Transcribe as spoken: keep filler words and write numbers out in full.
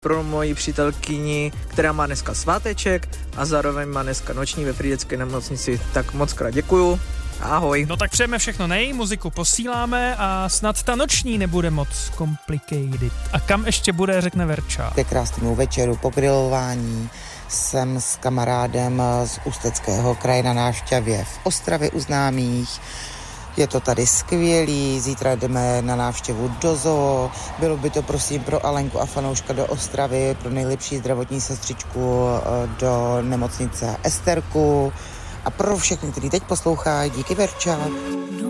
pro moji přítelkyni, která má dneska sváteček a zároveň má dneska noční ve Frýdecké nemocnici. Tak moc krát děkuju. Ahoj. No tak přejeme všechno nej, muziku posíláme a snad ta noční nebude moc complicated. A kam ještě bude, řekne Verča. Ke krásnému večeru, po grilování jsem s kamarádem z Ústeckého kraje na návštěvě v Ostravě u známých. Je to tady skvělý, zítra jdeme na návštěvu do zoo. Bylo by to prosím pro Alenku a fanouška do Ostravy, pro nejlepší zdravotní sestřičku do nemocnice Esterku a pro všechny, kteří teď poslouchají. Díky, Verča.